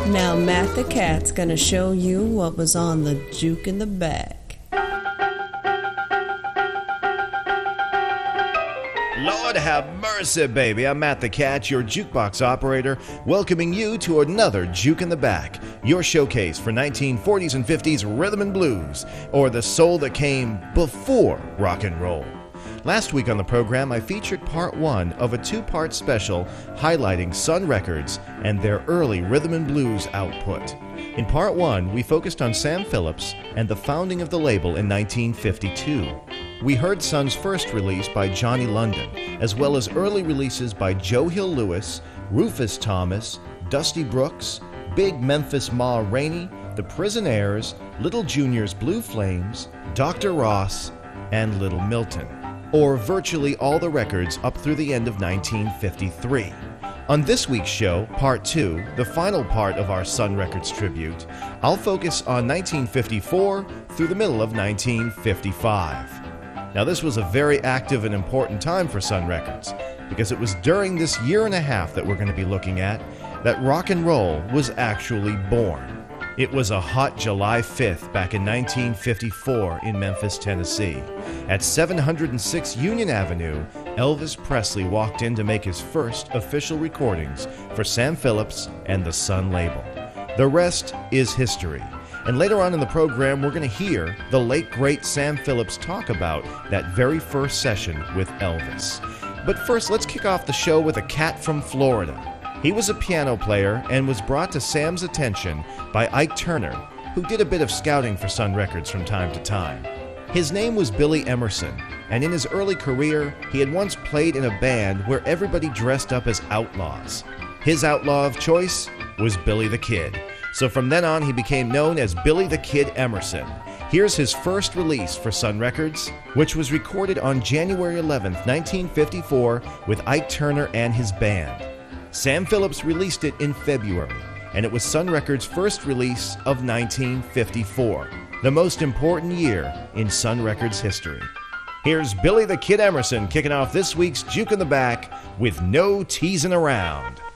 Now Matt the Cat's gonna show you what was on the juke in the back. Lord have mercy, baby. I'm Matt the Cat, your jukebox operator, welcoming you to another Juke in the Back, your showcase for 1940s and 50s rhythm and blues, or the soul that came before rock and roll. Last week on the program, I featured part one of a two-part special highlighting Sun Records and their early rhythm and blues output. In part one, we focused on Sam Phillips and the founding of the label in 1952. We heard Sun's first release by Johnny London, as well as early releases by Joe Hill Lewis, Rufus Thomas, Dusty Brooks, Big Memphis Ma Rainey, The Prisonaires, Little Junior's Blue Flames, Dr. Ross, and Little Milton, or virtually all the records up through the end of 1953. On this week's show, Part 2, the final part of our Sun Records tribute, I'll focus on 1954 through the middle of 1955. Now, this was a very active and important time for Sun Records, because it was during this year and a half that we're going to be looking at that rock and roll was actually born. It was a hot July 5th back in 1954 in Memphis, Tennessee. At 706 Union Avenue, Elvis Presley walked in to make his first official recordings for Sam Phillips and the Sun label. The rest is history. And later on in the program, we're going to hear the late, great Sam Phillips talk about that very first session with Elvis. But first, let's kick off the show with a cat from Florida. He was a piano player and was brought to Sam's attention by Ike Turner, who did a bit of scouting for Sun Records from time to time. His name was Billy Emerson, and in his early career, he had once played in a band where everybody dressed up as outlaws. His outlaw of choice was Billy the Kid. So from then on, he became known as Billy the Kid Emerson. Here's his first release for Sun Records, which was recorded on January 11th, 1954, with Ike Turner and his band. Sam Phillips released it in February, and it was Sun Records' first release of 1954, the most important year in Sun Records history. Here's Billy the Kid Emerson kicking off this week's Juke in the Back with No Teasing Around.